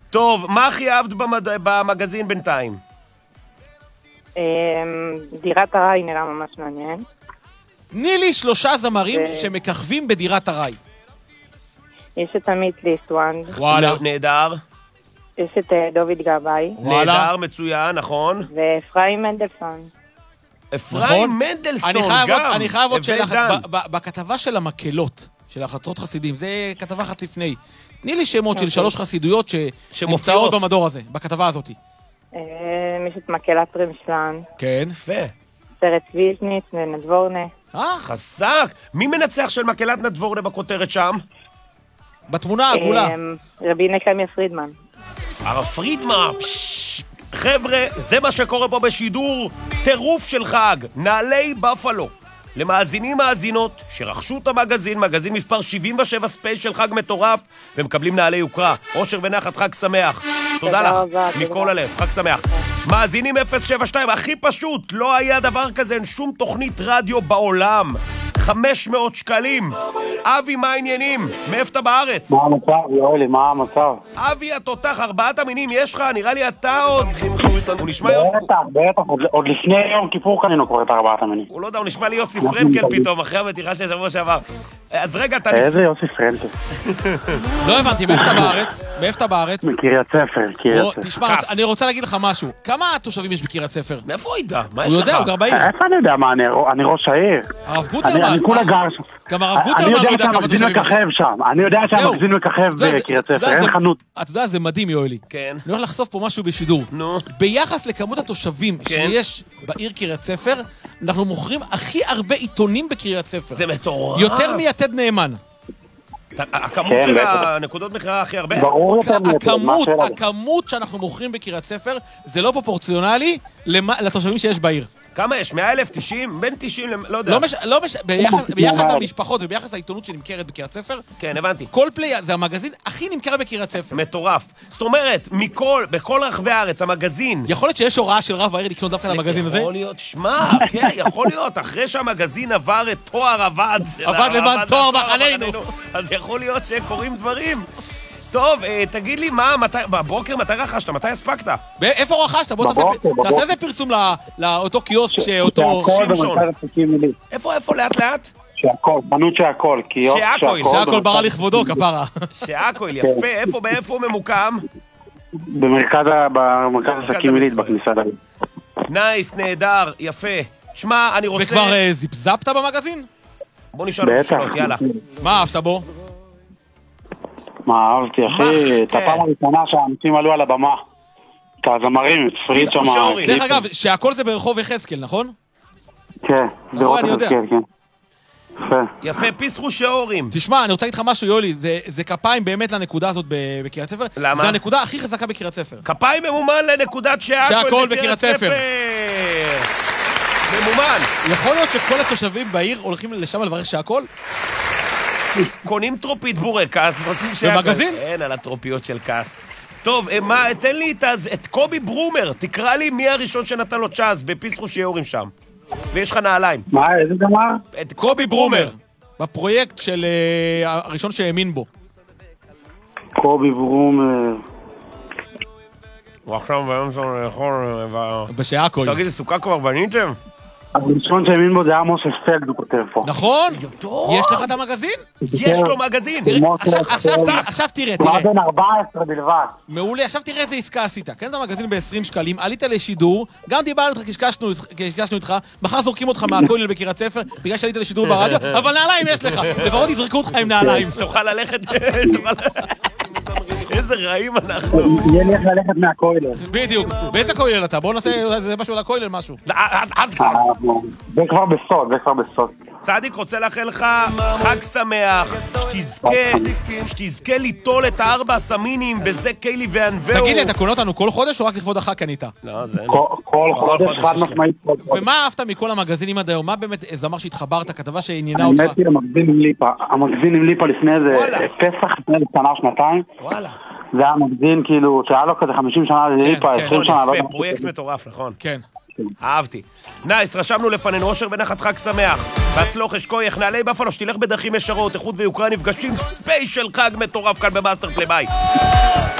טוב, מה הכי אהבת במגזין בינתיים? דירת הרי נראה ממש מעניין. תני לי 3 זמרים שמככבים בדירת הרי. יש את עמית ליסטואן. וואלה. נהדר. יש את דוד גבאי. נהדר, מצוין, נכון. ואפרים מנדלסון. אפרים מנדלסון גם. אני חייב עוד שאלה, בכתבה של המקהלות, של החצרות חסידים, זה כתבה אחת לפני. תני לי שמות של 3 חסידויות שנמצאות במדור הזה, בכתבה הזאת. יש את מקהלת רמשלן. כן. יפה. סרט ויז'ניץ ונדבורנה. חזק. מי מנצח של מקהלת נדבורנה בכותרת שם? בתמונה העגולה. רבי נחמיה פרידמן. הרב פרידמן. חבר'ה, זה מה שקורה פה בשידור. טירוף של חג. נעלי בפלו. למאזינים מאזינות שרכשו את המגזין, מגזין מספר 77 ספיישל חג מטורף, ומקבלים נעלי יוקרה. אושר ונחת, חג שמח. תודה לך, מכל הלב, חג שמח. מאזינים 072, הכי פשוט, לא היה דבר כזה, אין שום תוכנית רדיו בעולם. 500 שקלים. אבי, מה העניינים? מאיפה אתה בארץ? מה המצב, יואלי, מה המצב? אבי, התותח, 4 המינים יש לך? נראה לי אתה עוד... הוא נשמע יוסי... בטח, עוד לפני יום כיפור קנינו קורא את 4 המינים. הוא לא יודע, הוא נשמע לי יוסי פרנקל פתאום, אחרי המתיחה של שבוע שעבר. אז רגע, אתה... איזה יוסי פרנקל? לא הבנתי, מאיפה אתה בארץ? מאיפה אתה בארץ? מקריית ספר, קריית ספר. תשמע, אני רוצה להגיד לך משהו. כמה תושבים יש בקריית ספר? מאיפה הוא ידע? מה יש הוא לך? יודע, הוא גר בעיר. איפה אני יודע מה, אני ראש העיר. הרב גוטרמן. אני כולה גר שם. גם הרב גוטרמן לא יודע כמה תושבים. אני יודע שהמגזין מככב בקריית ספר, אין חנות. אתה יודע, זה מדהים, יואלי. כן. אני הולך לחשוף פה משהו בשידור. נו. ביחס לכמות התושבים שיש בעיר קריית ספר, אנחנו מוכרים הכי הרבה עיתונים בקריית ספר. זה מטורף. יותר מיתד נאמן. הכמות של הנקודות מכירה הכי הרבה? ברור יותר מיתד. הכמות שאנחנו מוכרים בקריית ספר זה לא פרופורציונלי לתושבים שיש בעיר. כמה יש? 100,000? 90? בין 90 לא יודע. ביחס למשפחות וביחס לעיתונות שנמכרת בקריית ספר, כן, הבנתי. כל פליי זה המגזין הכי נמכר בקריית ספר. מטורף. זאת אומרת, בכל רחבי הארץ, המגזין... יכול להיות שיש הוראה של רב העיר לקנות דווקא את המגזין הזה? יכול להיות, שמע, כן, יכול להיות. אחרי שהמגזין עבר את תואר עבד... עבד למען תואר מחננו. אז יכול להיות שקורים דברים. טוב, תגיד לי מה, בבוקר מתי רכשת? מתי הספקת? איפה רכשת? בוא תעשה איזה פרסום לאותו קיוסק שאותו... איפה לאט לאט? שהכל, חנות שהכל, קיוסק שהכל ברא לכבודו, כפרה. שהכל, יפה, איפה הוא ממוקם? במרכז עסקים עילית בכניסה לעיר. נייס, נהדר, יפה. תשמע, אני רוצה... וכבר זיפזפת במגזין? בוא נשאל עוד שאלות, יאללה. מה אהבת בו? מה אהבתי, אחי? את הפעם הראשונה שהאנשים עלו על הבמה. את הזמרים, פריד שם... דרך אגב, שהכל זה ברחוב יחזקאל, נכון? כן, ברחוב יחזקאל, כן. יפה, פיסחו שאורים. תשמע, אני רוצה להגיד לך משהו, יולי, זה כפיים באמת לנקודה הזאת בקריית ספר. למה? זה הנקודה הכי חזקה בקריית ספר. כפיים ממומן לנקודת שהכל בקריית ספר. ממומן. יכול להיות שכל התושבים בעיר הולכים לשם לברך שהכל? קונים טרופית בורקס ועושים שהכל. במגזין? אין על הטרופיות של קס. טוב, תן לי את קובי ברומר, תקרא לי מי הראשון שנתן לו צ'אנס בפיסחו שיעורים שם. ויש לך נעליים. מה, איזה דבר? את קובי ברומר, בפרויקט של הראשון שהאמין בו. קובי ברומר. הוא עכשיו ביום שלנו לאכול... בשעכו. תגיד, לסוכה כבר בניתם? הראשון שהאמין בו זה עמוס אספלד, הוא כותב פה. נכון? יש לך את המגזין? יש לו מגזין. עכשיו תראה. מה בין 14 בלבד? מעולה, עכשיו תראה איזה עסקה עשית. קנת המגזין ב-20 שקלים, עלית לשידור, גם דיברנו איתך, קשקשנו איתך, מחר זורקים אותך מהכולל בקריית ספר, בגלל שעלית לשידור ברדיו, אבל נעליים יש לך. לפחות יזרקו אותך עם נעליים. תוכל ללכת... איזה רעים אנחנו. יהיה לי איך ללכת מהכולל. בדיוק. באיזה כולל אתה? בוא נעשה זה משהו על הכולל משהו. זה כבר בסוד. צדיק רוצה לאחל לך חג שמח, שתזכה ליטול את 4 הסמינים בזה קיילי וענבאו. תגיד לי, אתה קונה אותנו כל חודש או רק לכבוד החג קנית? לא, זה... כל חודש חד משמעית. ומה אהבת מכל המגזינים עד היום? מה באמת זמר שהתחברת, כתבה שעניינה אותך? האמת היא המגזין עם ליפה לפני איזה פסח, לפני שנה, שנתיים. וואלה. זה היה מגזין כאילו שהיה לו כזה 50 שנה ליפה, 20 שנה. יפה, פרויקט מטורף, נכון? כן. אהבתי. נייס, רשמנו לפנינו אושר ונחת חג שמח. בהצלוח אשכוייך, נעלי בפלו, שתלך בדרכים ישרות, איכות ויוקרה נפגשים ספיישל חג מטורף כאן במאסטר פליי. ביי.